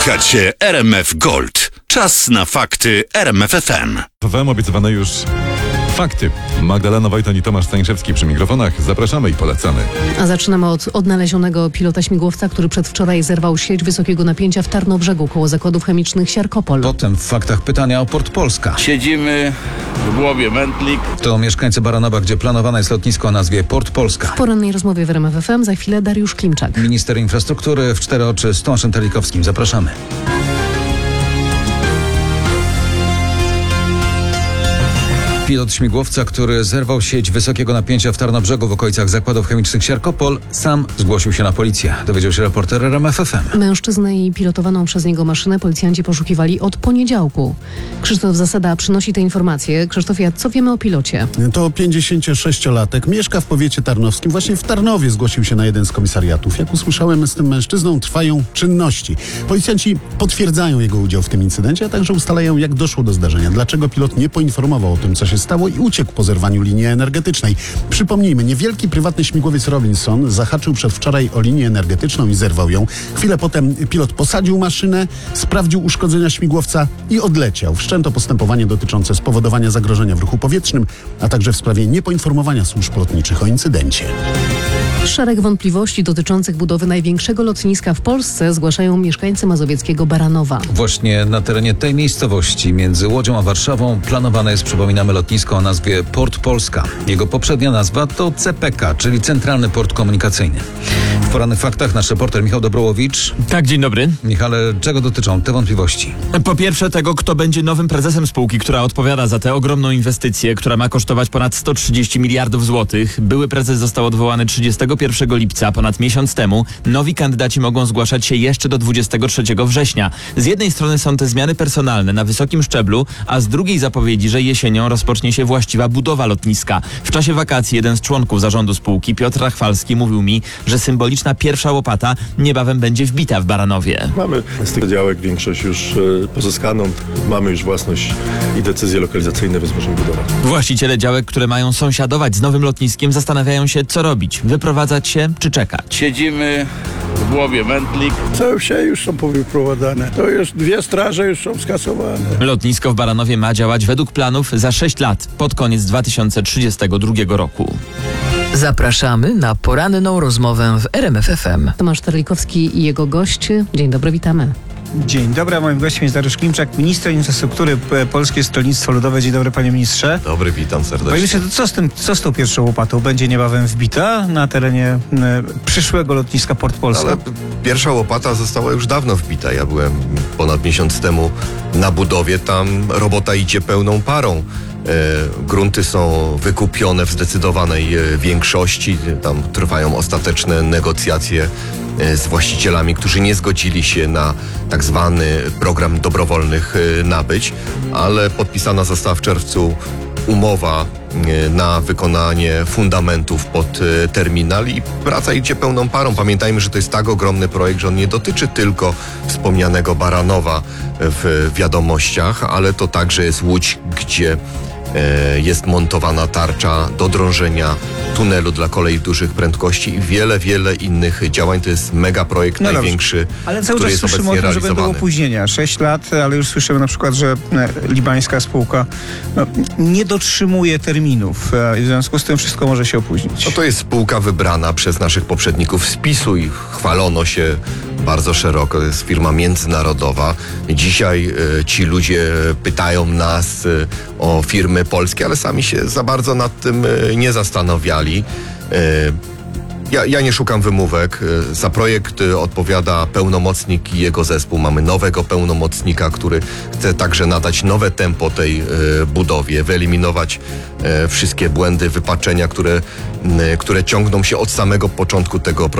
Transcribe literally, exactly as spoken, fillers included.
Słuchacie R M F Gold. Czas na fakty R M F F M. W M obiecywane już fakty. Magdalena Wojton i Tomasz Staniszewski przy mikrofonach. Zapraszamy i polecamy. A zaczynamy od odnalezionego pilota śmigłowca, który przedwczoraj zerwał sieć wysokiego napięcia w Tarnobrzegu koło zakładów chemicznych Siarkopol. Potem w faktach pytania o Port Polska. Siedzimy w głowie Mętlik. To mieszkańcy Baranowa, gdzie planowane jest lotnisko o nazwie Port Polska. W porannej rozmowie w R M F F M za chwilę Dariusz Klimczak. Minister infrastruktury w Cztery Oczy z Tomaszem Terlikowskim. Zapraszamy. Pilot śmigłowca, który zerwał sieć wysokiego napięcia w Tarnobrzegu w okolicach zakładów chemicznych Siarkopol, sam zgłosił się na policję. Dowiedział się reporter R M F F M. Mężczyznę i pilotowaną przez niego maszynę policjanci poszukiwali od poniedziałku. Krzysztof Zasada przynosi te informacje. Krzysztofie, co wiemy o pilocie? To pięćdziesięciosześciolatek, mieszka w powiecie tarnowskim. Właśnie w Tarnowie zgłosił się na jeden z komisariatów. Jak usłyszałem, z tym mężczyzną trwają czynności. Policjanci potwierdzają jego udział w tym incydencie, a także ustalają, jak doszło do zdarzenia. Dlaczego pilot nie poinformował o tym, co się stało i uciekł po zerwaniu linii energetycznej. Przypomnijmy, niewielki prywatny śmigłowiec Robinson zahaczył przedwczoraj o linię energetyczną i zerwał ją. Chwilę potem pilot posadził maszynę, sprawdził uszkodzenia śmigłowca i odleciał. Wszczęto postępowanie dotyczące spowodowania zagrożenia w ruchu powietrznym, a także w sprawie niepoinformowania służb lotniczych o incydencie. Szereg wątpliwości dotyczących budowy największego lotniska w Polsce zgłaszają mieszkańcy mazowieckiego Baranowa. Właśnie na terenie tej miejscowości między Łodzią a Warszawą planowane jest, przypominamy, lotnisko o nazwie Port Polska. Jego poprzednia nazwa to C P K, czyli Centralny Port Komunikacyjny. W porannych faktach nasz reporter Michał Dobrołowicz. Tak, dzień dobry. Michale, czego dotyczą te wątpliwości? Po pierwsze tego, kto będzie nowym prezesem spółki, która odpowiada za tę ogromną inwestycję, która ma kosztować ponad sto trzydzieści miliardów złotych. Były prezes został odwołany trzydziestego pierwszego lipca, ponad miesiąc temu. Nowi kandydaci mogą zgłaszać się jeszcze do dwudziestego trzeciego września. Z jednej strony są te zmiany personalne na wysokim szczeblu, a z drugiej zapowiedzi, że jesienią rozpocznie się właściwa budowa lotniska. W czasie wakacji jeden z członków zarządu spółki, Piotr Rachwalski, mówił mi, że symboliczna pierwsza łopata niebawem będzie wbita w Baranowie. Mamy z tych działek większość już e, pozyskaną. Mamy już własność i decyzje lokalizacyjne, więc możemy budować. Właściciele działek, które mają sąsiadować z nowym lotniskiem, zastanawiają się, co robić. Wyprowadzać się czy czekać? Siedzimy w głowie Mętlik. Całe wsie już są powyprowadzane. To już dwie straże już są skasowane. Lotnisko w Baranowie ma działać według planów za sześć lat, pod koniec dwa tysiące trzydziestego drugiego roku. Zapraszamy na poranną rozmowę w R M F F M. Tomasz Terlikowski i jego gość. Dzień dobry, witamy. Dzień dobry, a moim gościem jest Dariusz Klimczak, minister infrastruktury, Polskie Stronnictwo Ludowe. Dzień dobry, panie ministrze. Dobry, witam serdecznie. Panie ministrze, to co z tym, co z tą pierwszą łopatą? Będzie niebawem wbita na terenie e, przyszłego lotniska Port Polska? Ale pierwsza łopata została już dawno wbita. Ja byłem ponad miesiąc temu na budowie. Tam robota idzie pełną parą. E, grunty są wykupione w zdecydowanej e, większości. Tam trwają ostateczne negocjacje e, z właścicielami, którzy nie zgodzili się na tak zwany program dobrowolnych e, nabyć, ale podpisana została w czerwcu umowa e, na wykonanie fundamentów pod e, terminal i praca idzie pełną parą. Pamiętajmy, że to jest tak ogromny projekt, że on nie dotyczy tylko wspomnianego Baranowa w wiadomościach, ale to także jest Łódź, gdzie jest montowana tarcza do drążenia tunelu dla kolei dużych prędkości i wiele, wiele innych działań. To jest mega projekt, no największy, dobrze. Ale cały który czas jest słyszymy o obecnie tym, że będą opóźnienia. Sześć lat, ale już słyszymy na przykład, że libańska spółka no, nie dotrzymuje terminów i w związku z tym wszystko może się opóźnić. No to jest spółka wybrana przez naszych poprzedników z PiS-u i chwalono się bardzo szeroko. To jest firma międzynarodowa. Dzisiaj e, ci ludzie pytają nas e, o firmy polskie, ale sami się za bardzo nad tym e, nie zastanawiali. E, ja, ja nie szukam wymówek. E, za projekt e, odpowiada pełnomocnik i jego zespół. Mamy nowego pełnomocnika, który chce także nadać nowe tempo tej e, budowie, wyeliminować e, wszystkie błędy, wypaczenia, które, e, które ciągną się od samego początku tego projektu.